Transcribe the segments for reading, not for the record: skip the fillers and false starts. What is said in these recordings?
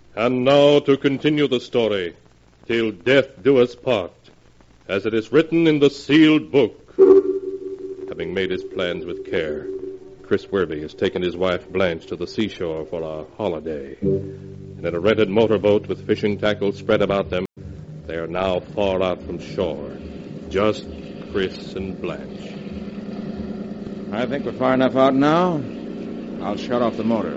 And now to continue the story, till death do us part, as it is written in the sealed book. Having made his plans with care, Chris Werby has taken his wife Blanche to the seashore for a holiday. And in a rented motorboat with fishing tackle spread about them, they are now far out from shore. Just Chris and Blanche. I think we're far enough out now. I'll shut off the motor.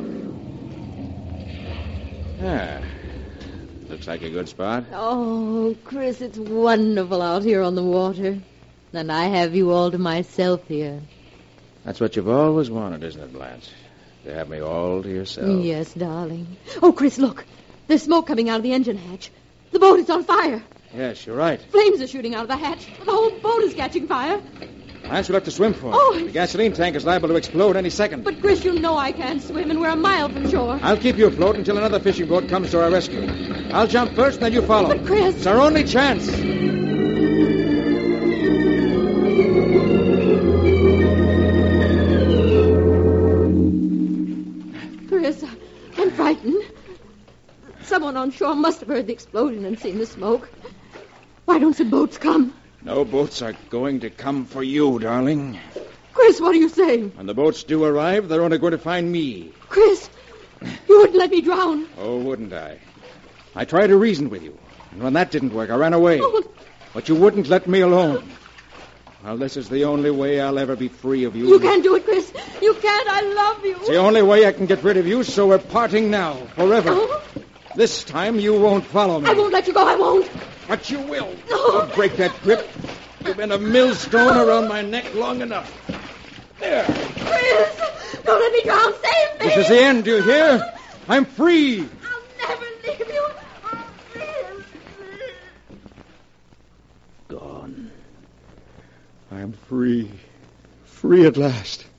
Looks like a good spot. Oh, Chris, it's wonderful out here on the water. And I have you all to myself here. That's what you've always wanted, isn't it, Blanche? To have me all to yourself. Yes, darling. Oh, Chris, look. There's smoke coming out of the engine hatch. The boat is on fire. Yes, you're right. Flames are shooting out of the hatch. The whole boat is catching fire. Blanche, we'll have to swim for it. Oh, the gasoline tank is liable to explode any second. But, Chris, you know I can't swim, and we're a mile from shore. I'll keep you afloat until another fishing boat comes to our rescue. I'll jump first, and then you follow. But, Chris... It's our only chance. Chris, I'm frightened. Someone on shore must have heard the explosion and seen the smoke. Why don't some boats come? No boats are going to come for you, darling. Chris, what are you saying? When the boats do arrive, they're only going to find me. Chris, you wouldn't let me drown. Oh, wouldn't I? I tried to reason with you. And when that didn't work, I ran away. Oh. But you wouldn't let me alone. Well, this is the only way I'll ever be free of you. You can't do it, Chris. You can't. I love you. It's the only way I can get rid of you, so we're parting now, forever. Oh. This time you won't follow me. I won't let you go. I won't. But you will. No. Don't break that grip. You've been a millstone around my neck long enough. There. Chris, don't let me drown. Save me. This is the end, do you hear? I'm free. I'll never leave you. Oh, Chris. Gone. I'm free. Free at last.